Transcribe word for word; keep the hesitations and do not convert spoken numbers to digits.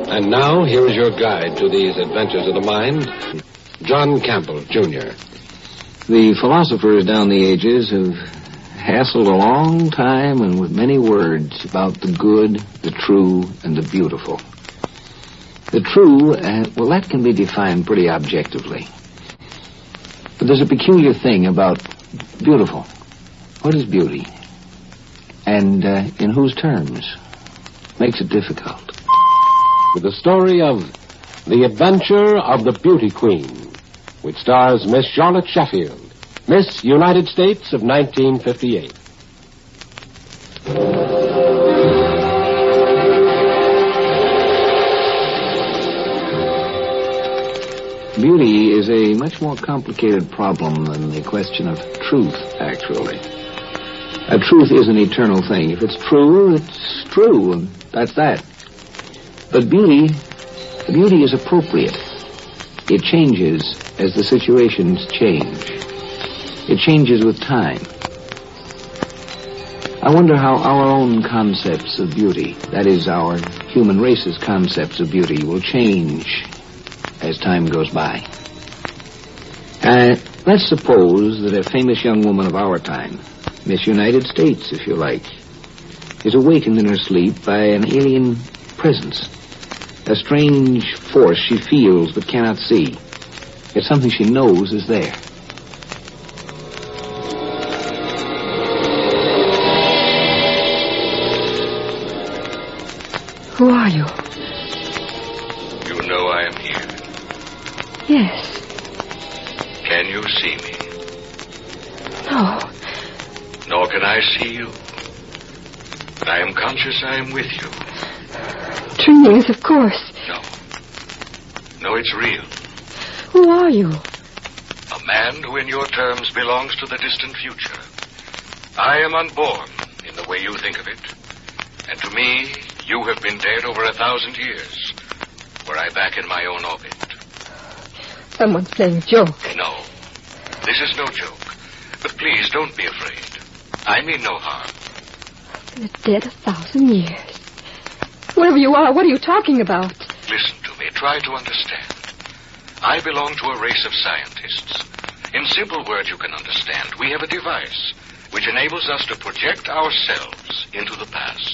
And now, here is your guide to these adventures of the mind, John Campbell, Junior The philosophers down the ages have hassled a long time and with many words about the good, the true, and the beautiful. The true, uh, well, that can be defined pretty objectively. But there's a peculiar thing about beautiful. What is beauty? And uh, in whose terms? Makes it difficult. With the story of The Adventure of the Beauty Queen, which stars Miss Charlotte Sheffield, Miss United States of nineteen fifty-eight. Beauty is a much more complicated problem than the question of truth, actually. A truth is an eternal thing. If it's true, it's true, and that's that. But beauty, beauty is appropriate. It changes as the situations change. It changes with time. I wonder how our own concepts of beauty, that is, our human race's concepts of beauty, will change as time goes by. Uh, let's suppose that a famous young woman of our time, Miss United States, if you like, is awakened in her sleep by an alien presence, a strange force she feels but cannot see. It's something she knows is there. Who are you? You know I am here. Yes. Can you see me? No. Nor can I see you. But I am conscious I am with you. Dreamings, of course. No. No, it's real. Who are you? A man who in your terms belongs to the distant future. I am unborn in the way you think of it. And to me, you have been dead over a thousand years, were I back in my own orbit. Someone's playing a joke. No, this is no joke. But please, don't be afraid. I mean no harm. Been dead a thousand years. Whoever you are, what are you talking about? Listen to me. Try to understand. I belong to a race of scientists. In simple words you can understand, we have a device which enables us to project ourselves into the past.